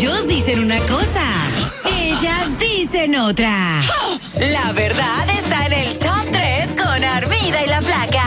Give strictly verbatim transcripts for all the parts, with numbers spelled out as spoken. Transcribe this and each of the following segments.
Ellos dicen una cosa, ellas dicen otra. La verdad está en el top tres con Armida y la Flaca.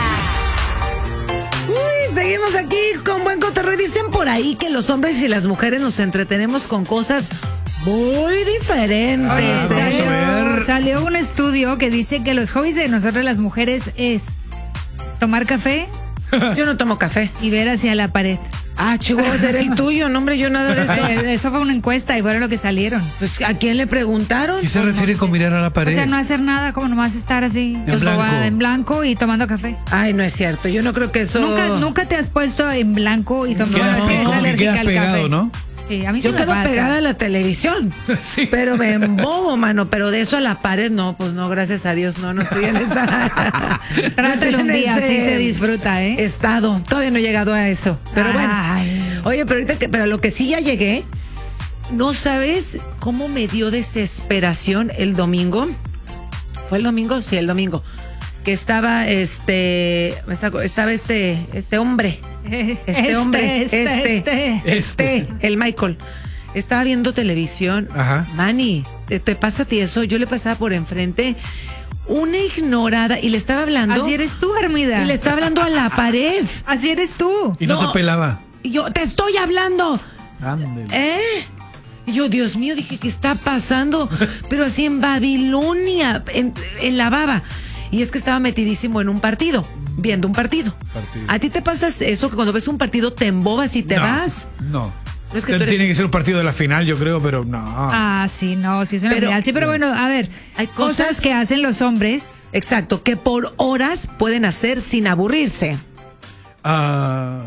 Uy, seguimos aquí con buen cotorreo. Dicen por ahí que los hombres y las mujeres nos entretenemos con cosas muy diferentes. Ah, vamos a ¿eh? ver. Salió un estudio que dice que los hobbies de nosotros las mujeres es tomar café Yo no tomo café. y ver hacia la pared. Ah, Chihuahua, era el tuyo, no, hombre, yo nada de eso. Eh, Eso fue una encuesta y fueron lo que salieron. Pues, ¿a quién le preguntaron? ¿Qué se Pues, refiere no con sé. mirar a la pared? O sea, no hacer nada, como nomás estar así, En blanco. embobada, en blanco y tomando café. Ay, no es cierto, yo no creo que eso... ¿Nunca, nunca te has puesto en blanco y tomando Queda- bueno, es que es como que alérgica quedas al pegado, café. ¿no? Sí, a mí sí Yo me quedo pasa. pegada a la televisión, Sí. pero me embobo, mano, pero de eso a la pared, no, pues no, gracias a Dios, no, no estoy en esa... no estoy Trátalo un en día, ese así se disfruta, ¿eh? Estado, todavía no he llegado a eso, pero bueno. Ay. Oye, pero ahorita que, pero lo que sí ya llegué, no sabes cómo me dio desesperación el domingo. ¿Fue el domingo? Sí, el domingo. Que estaba este, estaba este, este hombre, este, hombre, este, este, este, este. el Michael. Estaba viendo televisión. Ajá. Manny, ¿te, te pasa a ti eso? Yo le pasaba por enfrente una ignorada y le estaba hablando. Así eres tú, Armida. Y le estaba hablando a la pared. Así eres tú. Y no, No. te pelaba. Y yo, te estoy hablando. Ándale. ¿Eh? Y yo, Dios mío, dije, ¿qué está pasando? Pero así en Babilonia, en, en la baba. Y es que estaba metidísimo en un partido, viendo un partido. Partido. ¿A ti te pasa eso que cuando ves un partido te embobas y te No, vas? No. No, es que tú eres- Tiene que ser un partido de la final, yo creo, pero no. Ah, sí, no, sí es una Pero- realidad. Sí, pero bueno, a ver, Hay hay cosas, cosas- que hacen los hombres. Exacto, que por horas pueden hacer sin aburrirse. Ah,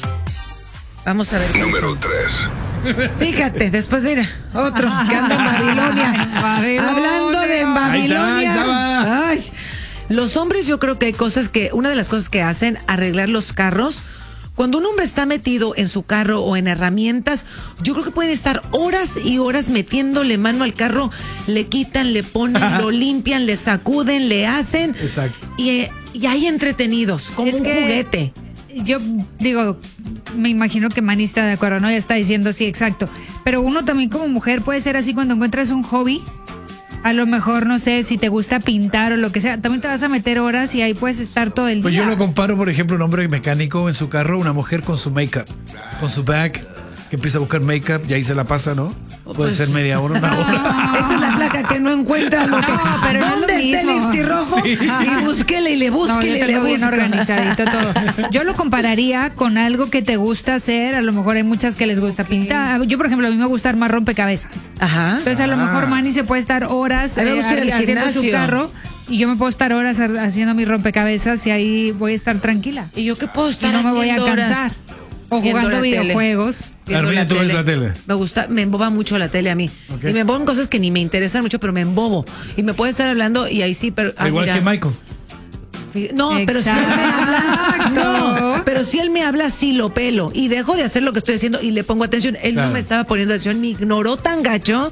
Vamos a ver. Número tres. Fíjate, después mira, otro que anda en Babilonia. Babilonia. Hablando de en Ahí está, Babilonia. ahí estaba. Ay, los hombres yo creo que hay cosas que, una de las cosas que hacen, arreglar los carros. Cuando un hombre está metido en su carro o en herramientas, yo creo que pueden estar horas y horas metiéndole mano al carro, le quitan, le ponen, lo limpian, le sacuden, le hacen. Exacto. Y, y hay entretenidos, como Es un que- juguete. Yo digo, me imagino que Manny está de acuerdo, ¿no? Ya está diciendo sí, exacto. Pero uno también como mujer puede ser así cuando encuentras un hobby. A lo mejor, no sé, si te gusta pintar o lo que sea, también te vas a meter horas y ahí puedes estar todo el pues día. yo lo comparo, por ejemplo, un hombre mecánico en su carro, una mujer con su make-up, con su bag, que empieza a buscar make-up y ahí se la pasa, ¿no? Puede pues- ser media hora, una hora. Esa es la placa que no encuentra lo que. No, pero no es lo ¿Dónde está el mismo. lipstick rojo? Sí. Y búsquele y le No, busque yo y le tengo bien busca. organizadito todo. Yo lo compararía con algo que te gusta hacer. A lo mejor hay muchas que les gusta pintar. Yo, por ejemplo, a mí me gusta armar rompecabezas. Ajá. Entonces, a lo Ah. mejor Manny se puede estar horas A mí me eh, gusta ir al haciendo su gimnasio. carro y yo me puedo estar horas ha- haciendo mi rompecabezas y ahí voy a estar tranquila. ¿Y yo qué puedo Y estar no me voy a haciendo horas? cansar. O Viendo jugando la tele. videojuegos. Viendo Armina, la ¿tú ves tele. la tele? Me gusta, me emboba mucho la tele a mí. Ok. Y me emboban cosas que ni me interesan mucho, pero me embobo. Y me puede estar hablando y ahí sí, pero. ah, Igual mira. que Michael. Fí- No, pero si él me habla. Exacto. No, pero si él me habla, sí lo pelo. Y dejo de hacer lo que estoy haciendo y le pongo atención. Él Claro. no me estaba poniendo atención, me ignoró tan gacho.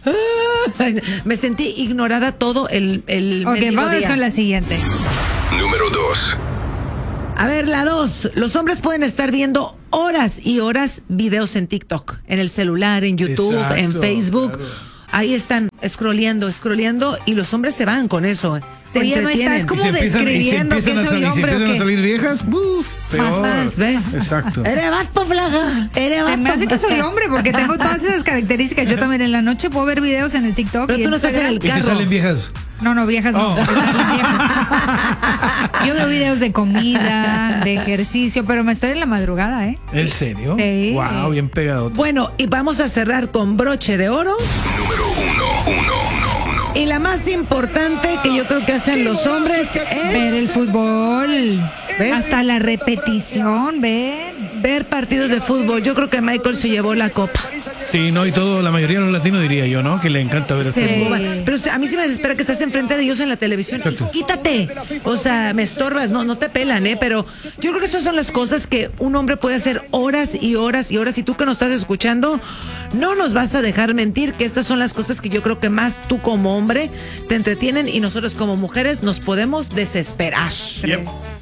Ah, me sentí ignorada todo el, el Ok, mendigo vamos día. con la siguiente. Número dos. A ver, la dos. Los hombres pueden estar viendo horas y horas videos en TikTok, en el celular, en YouTube, Exacto, en Facebook. claro. Ahí están, scrolleando, scrolleando, y los hombres se van con eso. Se Oye, me entretienen. estás como Y se empiezan, y se describiendo empiezan, que a, soy salir, se hombre, ¿o empiezan a qué? salir viejas. ¡Buf! Peor. Más, ¿ves? Exacto. Eres vato, flaga. Eres vato. Se me hace que soy hombre porque tengo todas esas características. Yo también en la noche puedo ver videos en el TikTok. Pero y tú no estás en Instagram. el Y te carro. salen viejas. No, no, viejas no. Oh. porque salen viejas. Yo veo videos de comida, de ejercicio, pero me estoy en la madrugada, ¿eh? ¿En serio? Sí. Wow, bien pegado. Bueno, y vamos a cerrar con broche de oro. Número uno, uno, uno, uno. Y la más importante que yo creo que hacen los hombres Ver el es fútbol. ¿Ves? Hasta la repetición, ven. ver partidos de fútbol. Yo creo que Michael se llevó la copa. Sí, no, y todo, la mayoría de los latinos diría yo, ¿no? Que le encanta ver el Se fútbol. emboban. Pero a mí sí me desespera que estás enfrente de ellos en la televisión. Exacto. Quítate. O sea, me estorbas. No, no te pelan, ¿eh? Pero yo creo que estas son las cosas que un hombre puede hacer horas y horas y horas. Y tú que nos estás escuchando, no nos vas a dejar mentir que estas son las cosas que yo creo que más tú como hombre te entretienen y nosotros como mujeres nos podemos desesperar. Yep.